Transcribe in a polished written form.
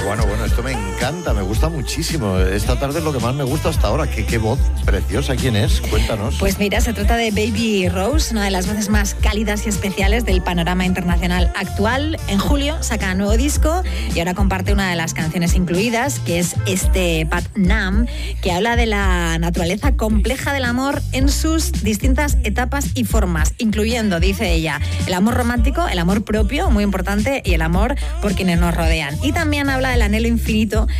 Bueno, esto me encanta, me gusta muchísimo. Esta tarde es lo que más me gusta hasta ahora. Qué voz preciosa. ¿Quién es? Cuéntanos. Pues mira, se trata de Baby Rose, una de las voces más cálidas y especiales del panorama internacional actual. En julio saca nuevo disco y ahora comparte una de las canciones incluidas, que es este Pat Nam, que habla de la naturaleza compleja del amor en sus distintas etapas y formas, incluyendo, dice ella, el amor romántico, el amor propio, muy importante, y el amor por quienes nos rodean. Y también habla del anhelo infinito